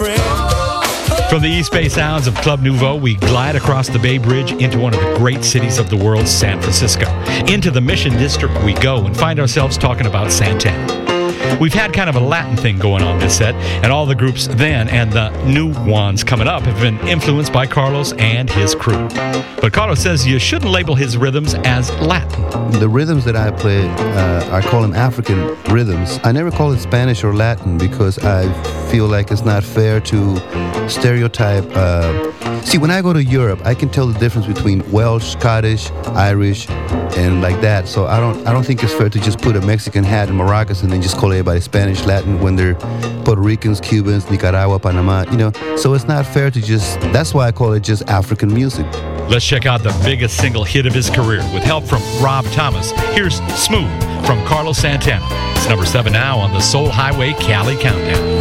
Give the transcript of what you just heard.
friend. From the East Bay sounds of Club Nouveau, we glide across the Bay Bridge into one of the great cities of the world, San Francisco. Into the Mission District we go and find ourselves talking about Santana. We've had kind of a Latin thing going on this set, and all the groups then and the new ones coming up have been influenced by Carlos and his crew. But Carlos says you shouldn't label his rhythms as Latin. The rhythms that I play, I call them African rhythms. I never call it Spanish or Latin because I feel like it's not fair to stereotype. See, when I go to Europe, I can tell the difference between Welsh, Scottish, Irish, and like that. So I don't think it's fair to just put a Mexican hat and maracas and then just call everybody Spanish, Latin when they're Puerto Ricans, Cubans, Nicaragua, Panama, you know. So it's not fair to just, that's why I call it just African music. Let's check out the biggest single hit of his career with help from Rob Thomas. Here's Smooth from Carlos Santana. It's number 7 now on the Soul Highway Cali Countdown.